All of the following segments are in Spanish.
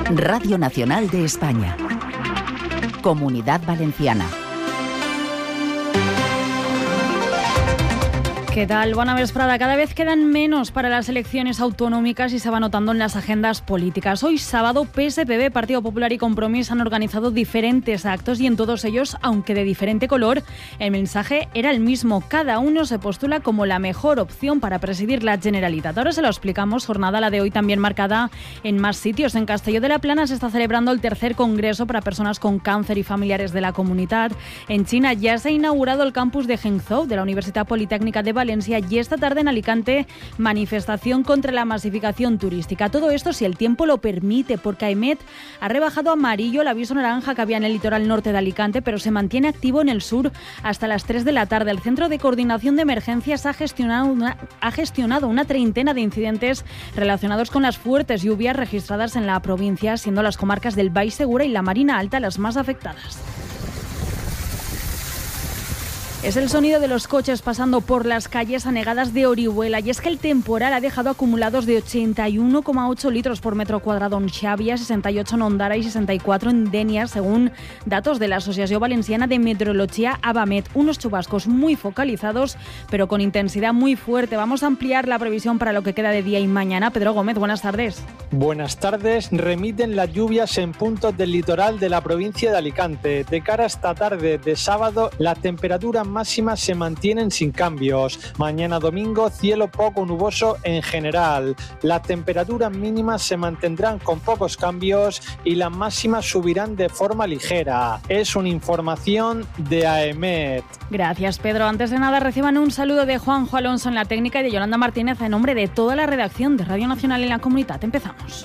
Radio Nacional de España. Comunidad Valenciana. ¿Qué tal? Bona vesprada. Cada vez quedan menos para las elecciones autonómicas y se va notando en las agendas políticas. Hoy sábado, PSPB, Partido Popular y Compromís han organizado diferentes actos y en todos ellos, aunque de diferente color, el mensaje era el mismo. Cada uno se postula como la mejor opción para presidir la Generalitat. Ahora se lo explicamos. Jornada la de hoy también marcada en más sitios. En Castelló de la Plana se está celebrando el tercer congreso para personas con cáncer y familiares de la comunidad. En China ya se ha inaugurado el campus de Hangzhou de la Universidad Politécnica de Valencia y esta tarde en Alicante manifestación contra la masificación turística. Todo esto si el tiempo lo permite, porque AEMET ha rebajado a amarillo el aviso naranja que había en el litoral norte de Alicante, pero se mantiene activo en el sur hasta las 3 de la tarde. El Centro de Coordinación de Emergencias ha gestionado una treintena de incidentes relacionados con las fuertes lluvias registradas en la provincia, siendo las comarcas del Baix Segura y la Marina Alta las más afectadas. Es el sonido de los coches pasando por las calles anegadas de Orihuela, y es que el temporal ha dejado acumulados de 81,8 litros por metro cuadrado en Xàbia, 68 en Ondara y 64 en Dénia, según datos de la Asociación Valenciana de Meteorología ABAMET. Unos chubascos muy focalizados, pero con intensidad muy fuerte. Vamos a ampliar la previsión para lo que queda de día y mañana. Pedro Gómez, buenas tardes. Buenas tardes. Remiten las lluvias en puntos del litoral de la provincia de Alicante. De cara a esta tarde de sábado, las temperaturas máximas se mantienen sin cambios. Mañana domingo, cielo poco nuboso en general. Las temperaturas mínimas se mantendrán con pocos cambios y las máximas subirán de forma ligera. Es una información de AEMET. Gracias, Pedro. Antes de nada, reciban un saludo de Juanjo Alonso en la técnica y de Yolanda Martínez en nombre de toda la redacción de Radio Nacional en la Comunidad. Empezamos.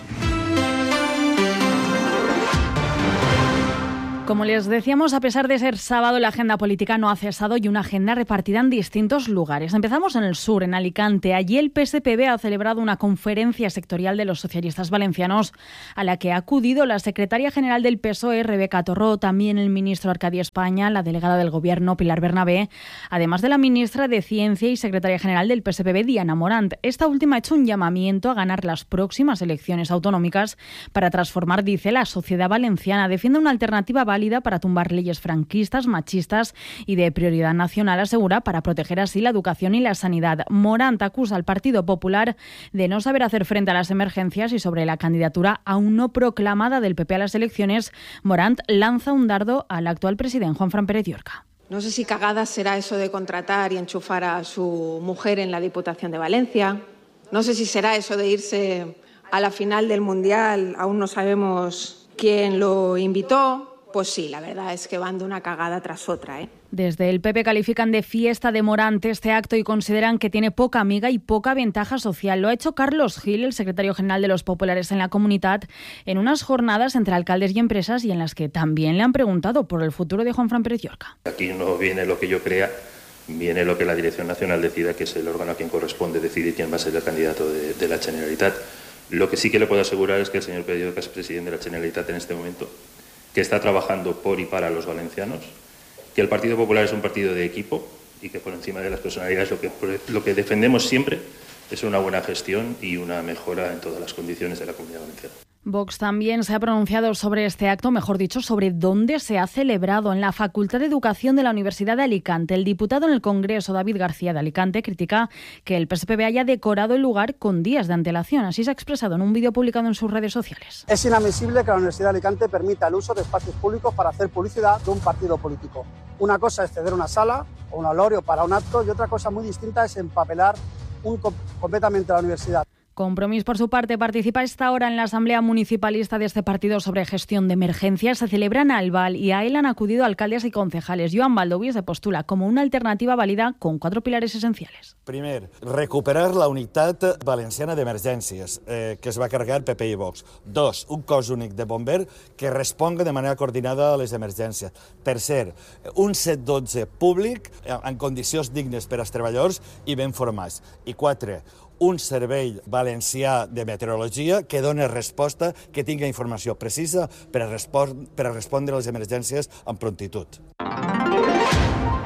Como les decíamos, a pesar de ser sábado, la agenda política no ha cesado y una agenda repartida en distintos lugares. Empezamos en el sur, en Alicante. Allí el PSPB ha celebrado una conferencia sectorial de los socialistas valencianos a la que ha acudido la secretaria general del PSOE, Rebeca Torró, también el ministro Arcadi España, la delegada del Gobierno, Pilar Bernabé, además de la ministra de Ciencia y secretaria general del PSPB, Diana Morant. Esta última ha hecho un llamamiento a ganar las próximas elecciones autonómicas para transformar, dice, la sociedad valenciana. Defiende una alternativa válida para tumbar leyes franquistas, machistas y de prioridad nacional, asegura, para proteger así la educación y la sanidad. Morant acusa al Partido Popular de no saber hacer frente a las emergencias y sobre la candidatura aún no proclamada del PP a las elecciones, Morant lanza un dardo al actual presidente Juanfran Pérez Llorca. No sé si cagada será eso de contratar y enchufar a su mujer en la Diputación de Valencia. No sé si será eso de irse a la final del Mundial. Aún no sabemos quién lo invitó. Pues sí, la verdad es que van de una cagada tras otra, ¿eh? Desde el PP califican de fiesta de Morant este acto y consideran que tiene poca amiga y poca ventaja social. Lo ha hecho Carlos Gil, el secretario general de los populares en la Comunidad, en unas jornadas entre alcaldes y empresas y en las que también le han preguntado por el futuro de Juanfran Pérez Llorca. Aquí no viene lo que yo crea, viene lo que la Dirección Nacional decida, que es el órgano a quien corresponde decidir quién va a ser el candidato de la Generalitat. Lo que sí que le puedo asegurar es que el señor Pérez Llorca es presidente de la Generalitat en este momento, que está trabajando por y para los valencianos, que el Partido Popular es un partido de equipo y que por encima de las personalidades lo que defendemos siempre es una buena gestión y una mejora en todas las condiciones de la Comunidad Valenciana. Vox también se ha pronunciado sobre este acto, mejor dicho, sobre dónde se ha celebrado, en la Facultad de Educación de la Universidad de Alicante. El diputado en el Congreso, David García de Alicante, critica que el PSPB haya decorado el lugar con días de antelación. Así se ha expresado en un vídeo publicado en sus redes sociales. Es inadmisible que la Universidad de Alicante permita el uso de espacios públicos para hacer publicidad de un partido político. Una cosa es ceder una sala o un alorio para un acto y otra cosa muy distinta es empapelar completamente la universidad. Compromís, por su parte, participa a esta hora en la Asamblea Municipalista de este partido sobre gestión de emergencias. Se celebra en Albal y a él han acudido alcaldes y concejales. Joan Baldoví se postula como una alternativa válida con 4 pilares esenciales. Primer, recuperar la unitat valenciana d'emergències que es va carregar PP i Vox. 2, un cos únic de bomber que responga de manera coordinada a les emergències. Tercer, un 112 públic en condicions dignes per als treballadors i ben formats. I 4, un servei valencià de meteorologia que doni resposta, que tingui informació precisa per a respondre a les emergències amb prontitud.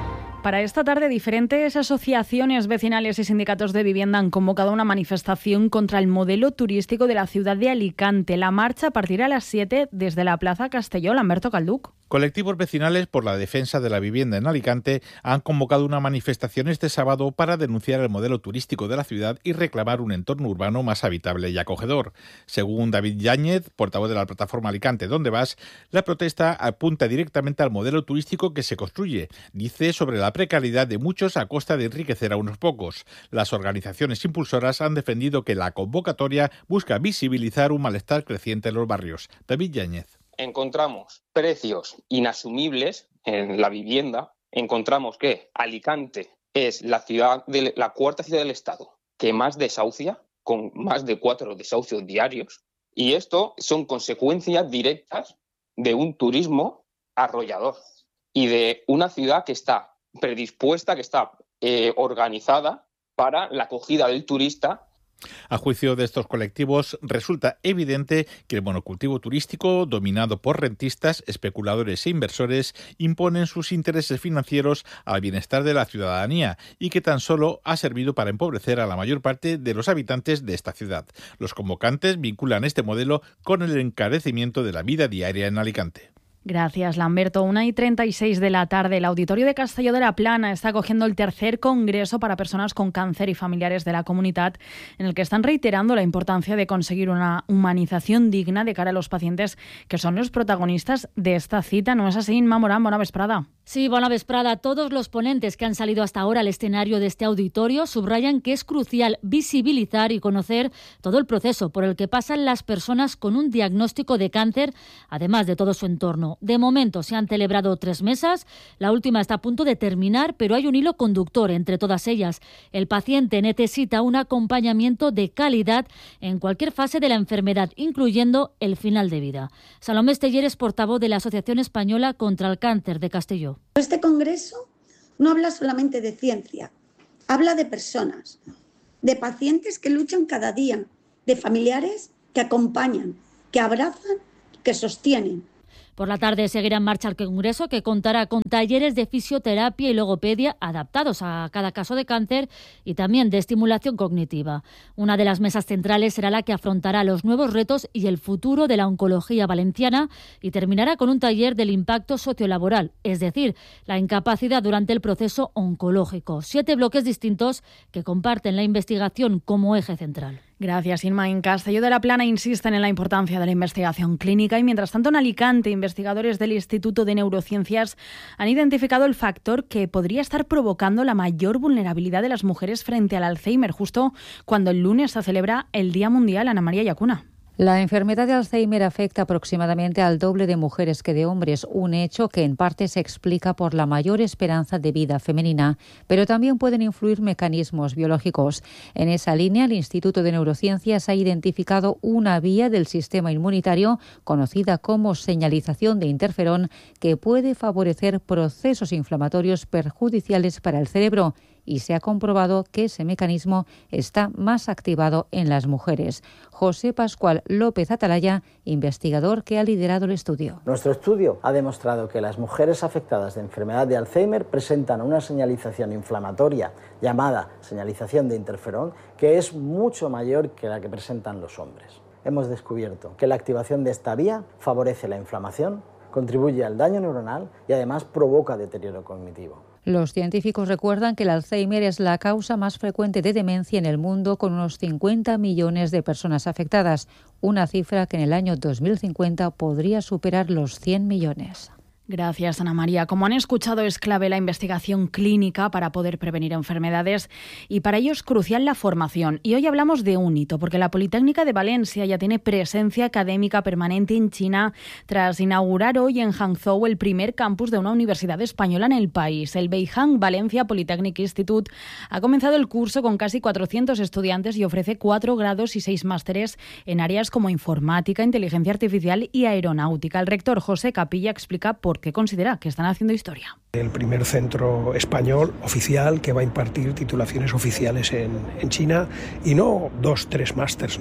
Para esta tarde, diferentes asociaciones vecinales y sindicatos de vivienda han convocado una manifestación contra el modelo turístico de la ciudad de Alicante. La marcha partirá a las 7 desde la Plaza Castelló. Lamberto Calduc. Colectivos vecinales por la defensa de la vivienda en Alicante han convocado una manifestación este sábado para denunciar el modelo turístico de la ciudad y reclamar un entorno urbano más habitable y acogedor. Según David Yáñez, portavoz de la plataforma Alicante ¿Dónde vas?, la protesta apunta directamente al modelo turístico que se construye. Dice sobre la precariedad de muchos a costa de enriquecer a unos pocos. Las organizaciones impulsoras han defendido que la convocatoria busca visibilizar un malestar creciente en los barrios. David Yáñez. Encontramos precios inasumibles en la vivienda, encontramos que Alicante es la cuarta ciudad del Estado que más desahucia, con más de 4 desahucios diarios, y esto son consecuencias directas de un turismo arrollador y de una ciudad que está predispuesta, que está organizada para la acogida del turista. A juicio de estos colectivos, resulta evidente que el monocultivo turístico, dominado por rentistas, especuladores e inversores, imponen sus intereses financieros al bienestar de la ciudadanía y que tan solo ha servido para empobrecer a la mayor parte de los habitantes de esta ciudad. Los convocantes vinculan este modelo con el encarecimiento de la vida diaria en Alicante. Gracias, Lamberto. 1:36 de la tarde. El Auditorio de Castelló de la Plana está acogiendo el tercer congreso para personas con cáncer y familiares de la comunidad, en el que están reiterando la importancia de conseguir una humanización digna de cara a los pacientes que son los protagonistas de esta cita. ¿No es así, Inma Morán? Bona vesprada. Sí, bona vesprada. Todos los ponentes que han salido hasta ahora al escenario de este auditorio subrayan que es crucial visibilizar y conocer todo el proceso por el que pasan las personas con un diagnóstico de cáncer, además de todo su entorno. De momento se han celebrado 3 mesas, la última está a punto de terminar, pero hay un hilo conductor entre todas ellas. El paciente necesita un acompañamiento de calidad en cualquier fase de la enfermedad, incluyendo el final de vida. Salomé Esteller es portavoz de la Asociación Española contra el Cáncer de Castelló. Este congreso no habla solamente de ciencia, habla de personas, de pacientes que luchan cada día, de familiares que acompañan, que abrazan, que sostienen. Por la tarde seguirá en marcha el congreso, que contará con talleres de fisioterapia y logopedia adaptados a cada caso de cáncer y también de estimulación cognitiva. Una de las mesas centrales será la que afrontará los nuevos retos y el futuro de la oncología valenciana y terminará con un taller del impacto sociolaboral, es decir, la incapacidad durante el proceso oncológico. 7 bloques distintos que comparten la investigación como eje central. Gracias, Inma. En Castelló de la Plana insisten en la importancia de la investigación clínica y, mientras tanto, en Alicante, investigadores del Instituto de Neurociencias han identificado el factor que podría estar provocando la mayor vulnerabilidad de las mujeres frente al Alzheimer, justo cuando el lunes se celebra el Día Mundial. Ana María Yacuna. La enfermedad de Alzheimer afecta aproximadamente al doble de mujeres que de hombres, un hecho que en parte se explica por la mayor esperanza de vida femenina, pero también pueden influir mecanismos biológicos. En esa línea, el Instituto de Neurociencias ha identificado una vía del sistema inmunitario conocida como señalización de interferón que puede favorecer procesos inflamatorios perjudiciales para el cerebro, y se ha comprobado que ese mecanismo está más activado en las mujeres. José Pascual López Atalaya, investigador que ha liderado el estudio. Nuestro estudio ha demostrado que las mujeres afectadas de enfermedad de Alzheimer presentan una señalización inflamatoria llamada señalización de interferón que es mucho mayor que la que presentan los hombres. Hemos descubierto que la activación de esta vía favorece la inflamación, contribuye al daño neuronal y además provoca deterioro cognitivo. Los científicos recuerdan que el Alzheimer es la causa más frecuente de demencia en el mundo, con unos 50 millones de personas afectadas, una cifra que en el año 2050 podría superar los 100 millones. Gracias, Ana María. Como han escuchado, es clave la investigación clínica para poder prevenir enfermedades y para ello es crucial la formación. Y hoy hablamos de un hito, porque la Politécnica de Valencia ya tiene presencia académica permanente en China tras inaugurar hoy en Hangzhou el primer campus de una universidad española en el país. El Beihang Valencia Polytechnic Institute ha comenzado el curso con casi 400 estudiantes y ofrece 4 grados y 6 másteres en áreas como informática, inteligencia artificial y aeronáutica. El rector José Capilla explica por qué considera que están haciendo historia. El primer centro español oficial que va a impartir titulaciones oficiales en China, y no 2, 3 másters, no.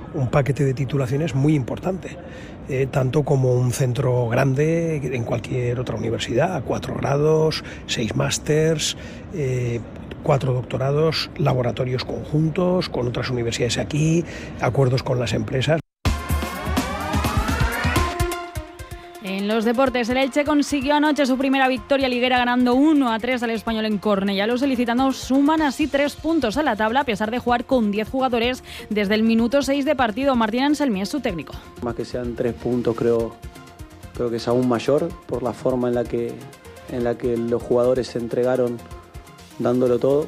un paquete de titulaciones muy importante, tanto como un centro grande en cualquier otra universidad, 4 grados, 6 másters, 4 doctorados, laboratorios conjuntos con otras universidades aquí, acuerdos con las empresas. En los deportes, el Elche consiguió anoche su primera victoria liguera ganando 1-3 al Español en Cornellá. Los ilicitanos suman así 3 puntos a la tabla a pesar de jugar con 10 jugadores desde el minuto 6 de partido. Martín Anselmi es su técnico. Más que sean 3 puntos creo que es aún mayor por la forma en la que los jugadores se entregaron dándolo todo,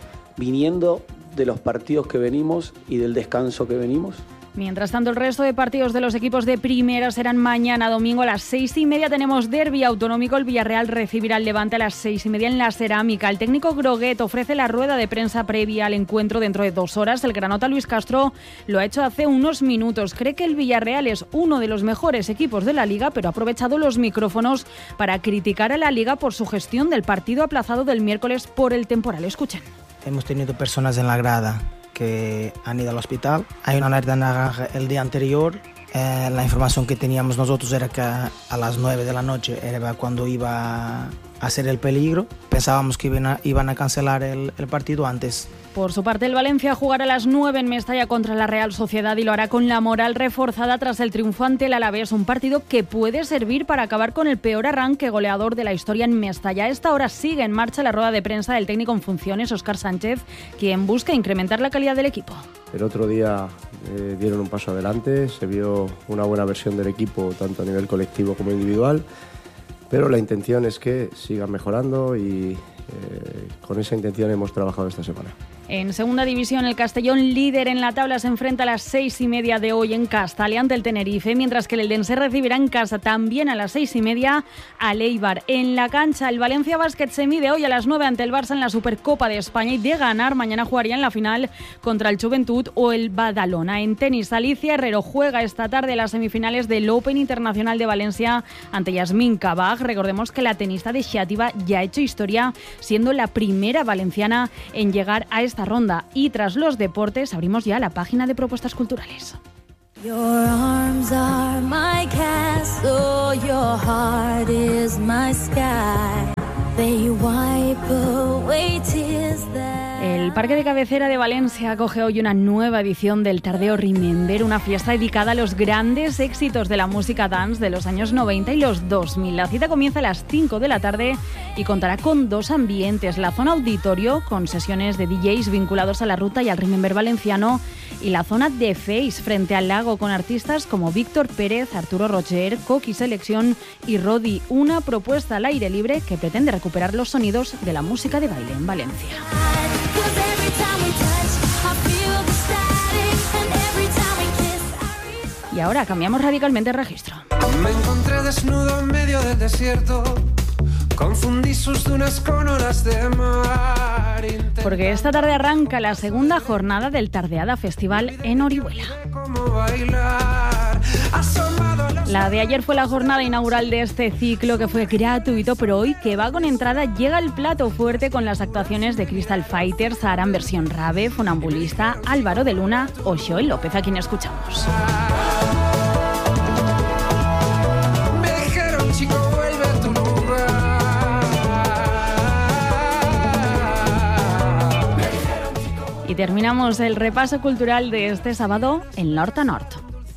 viniendo de los partidos que venimos y del descanso que venimos. Mientras tanto, el resto de partidos de los equipos de primera serán mañana domingo a las 6:30. Tenemos derbi autonómico. El Villarreal recibirá al Levante a las 6:30 en la Cerámica. El técnico Groguet ofrece la rueda de prensa previa al encuentro dentro de 2 horas. El granota Luis Castro lo ha hecho hace unos minutos. Cree que el Villarreal es uno de los mejores equipos de la Liga, pero ha aprovechado los micrófonos para criticar a la Liga por su gestión del partido aplazado del miércoles por el temporal. Escuchen. Hemos tenido personas en la grada que han ido al hospital. Hay una alerta naranja el día anterior. La información que teníamos nosotros era que a las 9 de la noche era cuando iba a ser el peligro. Pensábamos que iban a cancelar el partido antes. Por su parte, el Valencia jugará a las 9 en Mestalla contra la Real Sociedad y lo hará con la moral reforzada tras el triunfo ante el Alavés, un partido que puede servir para acabar con el peor arranque goleador de la historia en Mestalla. A esta hora sigue en marcha la rueda de prensa del técnico en funciones, Óscar Sánchez, quien busca incrementar la calidad del equipo. El otro día dieron un paso adelante, se vio una buena versión del equipo tanto a nivel colectivo como individual, pero la intención es que sigan mejorando y con esa intención hemos trabajado esta semana. En segunda división, el Castellón, líder en la tabla, se enfrenta a las 6:30 de hoy en Castalia ante el Tenerife, mientras que el Eldense recibirá en casa también a las 6:30 al Eibar. En la cancha, el Valencia Basket se mide hoy a las 9 ante el Barça en la Supercopa de España y de ganar mañana jugaría en la final contra el Juventud o el Badalona. En tenis, Alicia Herrero juega esta tarde las semifinales del Open Internacional de Valencia ante Yasmín Kabaj. Recordemos que la tenista de Xàtiva ya ha hecho historia siendo la primera valenciana en llegar a esta ronda. Y tras los deportes abrimos ya la página de propuestas culturales. Your arms are my castle, your heart is my sky. They wipe away tears that... El Parque de Cabecera de Valencia acoge hoy una nueva edición del Tardeo Remember, una fiesta dedicada a los grandes éxitos de la música dance de los años 90 y los 2000. La cita comienza a las 5 de la tarde y contará con 2 ambientes: la zona auditorio, con sesiones de DJs vinculados a la ruta y al Remember valenciano, y la zona de Face, frente al lago, con artistas como Víctor Pérez, Arturo Roger, Coqui Selección y Rodi. Una propuesta al aire libre que pretende recuperar los sonidos de la música de baile en Valencia. Y ahora cambiamos radicalmente el registro. Me encontré desnudo en medio del desierto, confundí sus dunas con olas de mar. Porque esta tarde arranca la segunda jornada del Tardeada Festival en Orihuela. La de ayer fue la jornada inaugural de este ciclo, que fue gratuito, pero hoy, que va con entrada, llega el plato fuerte con las actuaciones de Crystal Fighters, Aran versión Rave, Funambulista, Álvaro de Luna o Joel López, a quien escuchamos. Me dijeron, chico, vuelve a tu lugar. Y terminamos el repaso cultural de este sábado en Nord a Nord.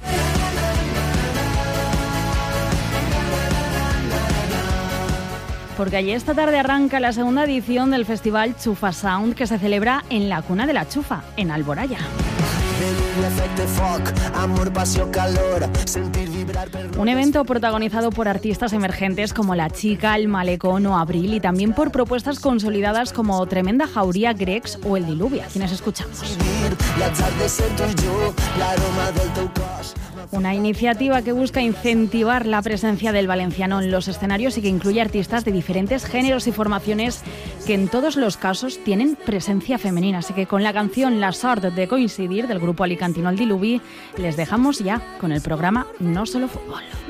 Porque allí esta tarde arranca la segunda edición del festival Chufa Sound, que se celebra en la Cuna de la Chufa, en Alboraya. Un evento protagonizado por artistas emergentes como La Chica, El Malecón o Abril, y también por propuestas consolidadas como Tremenda Jauría, Grex o El Diluvio, quienes escuchamos. Una iniciativa que busca incentivar la presencia del valenciano en los escenarios y que incluye artistas de diferentes géneros y formaciones que en todos los casos tienen presencia femenina. Así que con la canción La Sort de Coincidir del grupo alicantino El Diluvi les dejamos ya con el programa No Solo Fútbol.